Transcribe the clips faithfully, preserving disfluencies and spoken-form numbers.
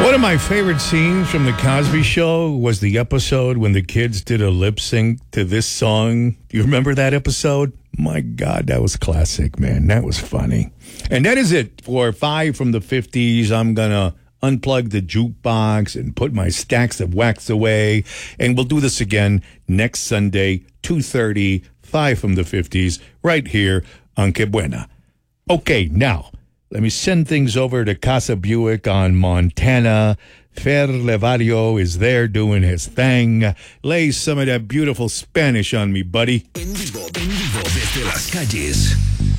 One of my favorite scenes from The Cosby Show was the episode when the kids did a lip sync to this song. Do you remember that episode? My God, that was classic, man. That was funny. And that is it for Five from the fifties. I'm going to unplug the jukebox and put my stacks of wax away. And we'll do this again next Sunday, two thirty, Five from the fifties, right here on Que Buena. Okay, now, let me send things over to Casa Buick on Montana. Fer Levario is there doing his thing. Lay some of that beautiful Spanish on me, buddy. En vivo, en vivo desde las calles.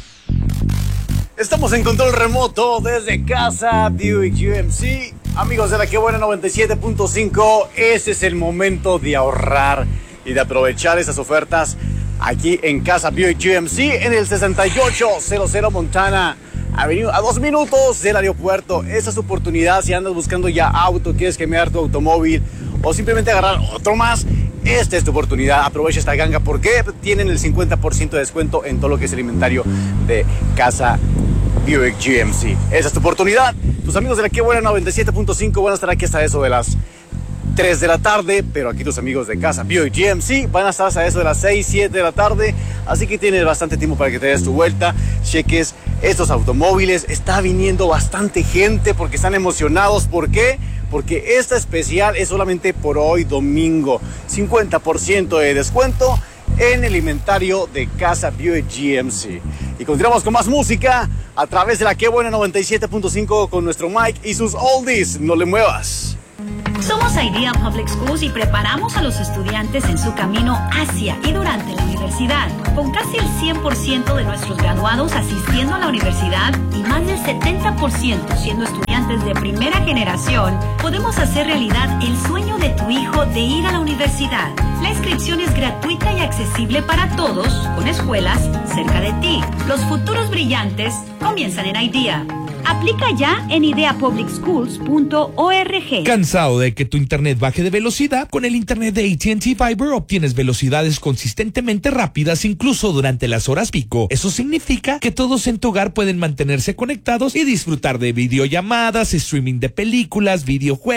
Estamos en control remoto desde Casa Buick G M C. Amigos de la Que Buena noventa y siete punto cinco, ese es el momento de ahorrar y de aprovechar esas ofertas aquí en Casa Buick G M C en el sesenta y ocho cero cero Montana Avenue, a dos minutos del aeropuerto. Esa es tu oportunidad si andas buscando ya auto, quieres cambiar tu automóvil o simplemente agarrar otro más. Esta es tu oportunidad, aprovecha esta ganga porque tienen el cincuenta por ciento de descuento en todo lo que es el inventario de Casa Buick G M C. Esa es tu oportunidad. Tus amigos de la Que Buena noventa y siete punto cinco van a estar aquí hasta eso de las tres de la tarde, pero aquí tus amigos de Casa Buick G M C van a estar hasta eso de las seis, siete de la tarde, así que tienes bastante tiempo para que te des tu vuelta, cheques estos automóviles. Está viniendo bastante gente porque están emocionados. ¿Por qué? Porque esta especial es solamente por hoy domingo, cincuenta por ciento de descuento en el inventario de Casa Buick G M C. Y continuamos con más música a través de la Que Buena noventa y siete punto cinco con nuestro Mike y sus oldies. No le muevas. Somos Idea Public Schools y preparamos a los estudiantes en su camino hacia y durante la universidad. Con casi el cien por ciento de nuestros graduados asistiendo a la universidad y más del setenta por ciento siendo estudiantes de primera generación, podemos hacer realidad el sueño de tu hijo de ir a la universidad. La inscripción es gratuita y accesible para todos, con escuelas cerca de ti. Los futuros brillantes comienzan en Idea. Aplica ya en idea public schools punto org. ¿Cansado de que tu internet baje de velocidad? Con el internet de A T and T Fiber obtienes velocidades consistentemente rápidas incluso durante las horas pico. Eso significa que todos en tu hogar pueden mantenerse conectados y disfrutar de videollamadas, streaming de películas, videojuegos